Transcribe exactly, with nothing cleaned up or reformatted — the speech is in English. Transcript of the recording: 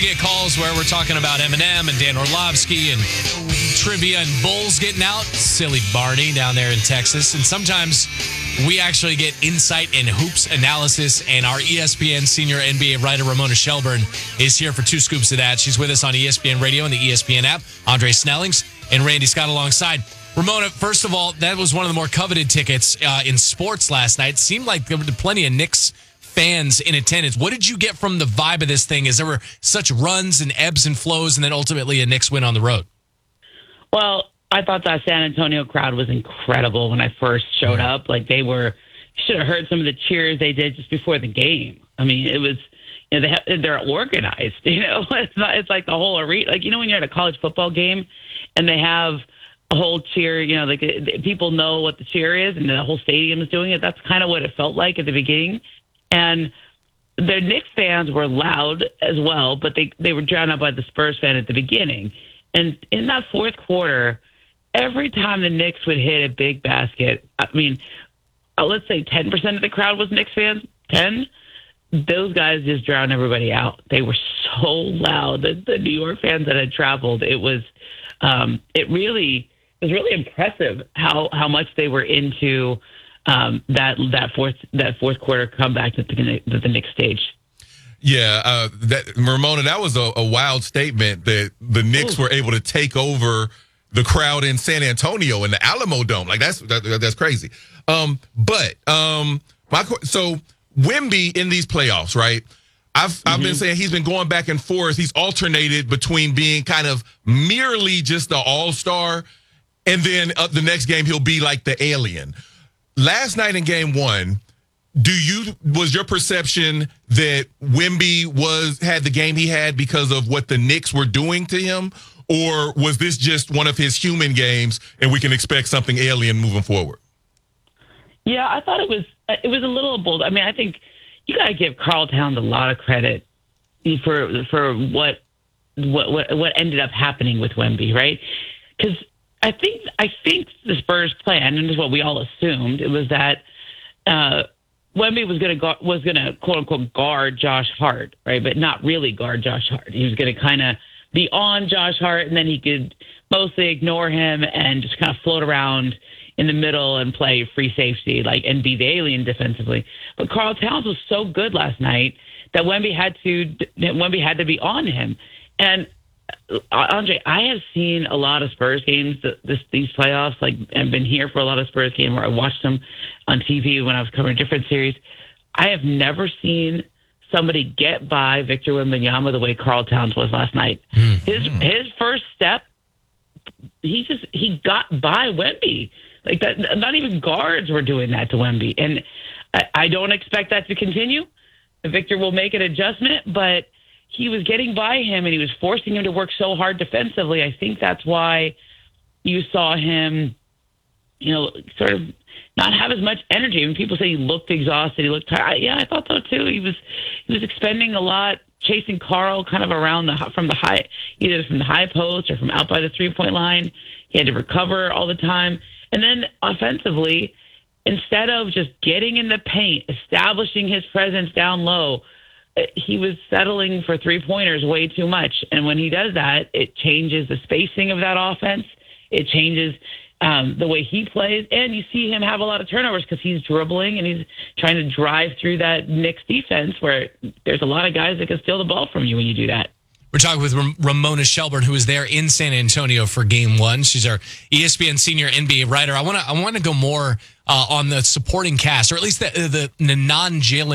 Get calls where we're talking about Eminem and Dan Orlovsky and trivia and Bulls getting out. Silly Barney down there in Texas. And sometimes we actually get insight and hoops analysis. And our E S P N senior N B A writer, Ramona Shelburne, is here for two scoops of that. She's with us on E S P N Radio and the E S P N app. Andre Snellings and Randy Scott alongside. Ramona, first of all, that was one of the more coveted tickets uh, in sports last night. It seemed like there were plenty of Knicks fans in attendance. What did you get from the vibe of this thing as there were such runs and ebbs and flows and then ultimately a Knicks win on the road? Well, I thought that San Antonio crowd was incredible when I first showed up. Like they were, you should have heard some of the cheers they did just before the game. I mean, it was, you know, they have, they're organized, you know, it's not, it's like the whole arena. Like, you know, when you're at a college football game and they have a whole cheer, you know, like people know what the cheer is and the whole stadium is doing it. That's kind of what it felt like at the beginning. And the Knicks fans were loud as well, but they, they were drowned out by the Spurs fan at the beginning. And in that fourth quarter, every time the Knicks would hit a big basket, I mean, uh, let's say ten percent of the crowd was Knicks fans, ten, those guys just drowned everybody out. They were so loud. The, the New York fans that had traveled, it was, um, it really, it was really impressive how, how much they were into Um, that that fourth that fourth quarter comeback that the, that the Knicks stage. Yeah, uh, that Ramona, that was a, a wild statement that the Knicks Ooh. were able to take over the crowd in San Antonio in the Alamo Dome. Like that's that, that's crazy. Um, but um, my so Wemby in these playoffs, right? I've mm-hmm. I've been saying he's been going back and forth. He's alternated between being kind of merely just the all-star, and then uh, the next game he'll be like the alien. Last night in game one, do you was your perception that Wemby was had the game he had because of what the Knicks were doing to him, or was this just one of his human games and we can expect something alien moving forward? Yeah, I thought it was it was a little bold. I mean, I think you got to give Karl Towns a lot of credit for for what what what, what ended up happening with Wemby, right? Because I think I think the Spurs' plan, and this is what we all assumed, it was that uh, Wemby was going to was going to quote unquote guard Josh Hart, right? But not really guard Josh Hart. He was going to kind of be on Josh Hart, and then he could mostly ignore him and just kind of float around in the middle and play free safety, like and be the alien defensively. But Karl Towns was so good last night that Wemby had to Wemby had to be on him, and. Andre, I have seen a lot of Spurs games this, these playoffs. Like, I've been here for a lot of Spurs games where I watched them on T V when I was covering different series. I have never seen somebody get by Victor Wembanyama the way Karl Towns was last night. Mm-hmm. His his first step, he just he got by Wemby like that. Not even guards were doing that to Wemby, and I, I don't expect that to continue. Victor will make an adjustment, but. He was getting by him, and he was forcing him to work so hard defensively. I think that's why you saw him, you know, sort of not have as much energy. I mean, people say he looked exhausted. He looked tired. Yeah, I thought so too. He was he was expending a lot, chasing Karl kind of around the from the high, either from the high post or from out by the three point line. He had to recover all the time, and then offensively, instead of just getting in the paint, establishing his presence down low. He was settling for three-pointers way too much. And when he does that, it changes the spacing of that offense. It changes um, the way he plays. And you see him have a lot of turnovers because he's dribbling and he's trying to drive through that Knicks defense where there's a lot of guys that can steal the ball from you when you do that. We're talking with Ramona Shelburne, who was there in San Antonio for game one. She's our E S P N senior N B A writer. I want to I want to go more uh, on the supporting cast, or at least the, the, the non-Jalen